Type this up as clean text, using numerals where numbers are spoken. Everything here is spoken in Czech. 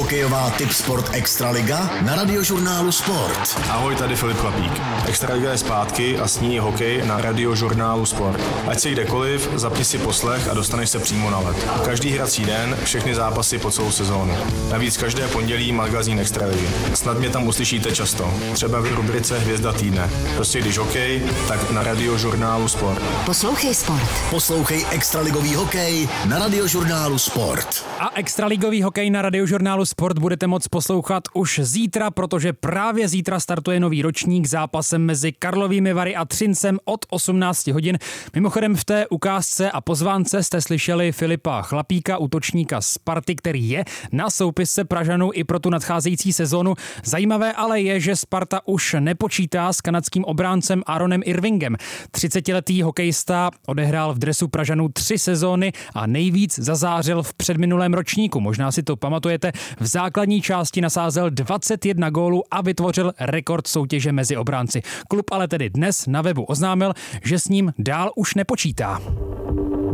Hokejová Tipsport Extraliga na Radiožurnálu Sport. Ahoj, tady Filip Chlapík. Extraliga je zpátky a s ní hokej na Radiožurnálu Sport. Ať si kdekoliv, zapni si poslech a dostaneš se přímo na led. Každý hrací den, všechny zápasy po celou sezónu. Navíc každé pondělí magazín Extraligy. Snad mě tam uslyšíte často. Třeba v rubrice Hvězda týdne. Prostě když hokej, tak na Radiožurnálu Sport. Poslouchej sport. Poslouchej extraligový hokej na Radiožurnálu Sport. A extraligový hokej na Radiožurnálu Sport budete moct poslouchat už zítra, protože právě zítra startuje nový ročník zápasem mezi Karlovými Vary a Třincem od 18 hodin. Mimochodem v té ukázce a pozvánce jste slyšeli Filipa Chlapíka, útočníka Sparty, který je na soupisce Pražanů i pro tu nadcházející sezónu. Zajímavé ale je, že Sparta už nepočítá s kanadským obráncem Aaronem Irvingem. 30letý hokejista odehrál v dresu Pražanů 3 sezóny a nejvíc zazářil v předminulém ročníku. Možná si to pamatujete, v základní části nasázel 21 gólů a vytvořil rekord soutěže mezi obránci. Klub ale tedy dnes na webu oznámil, že s ním dál už nepočítá.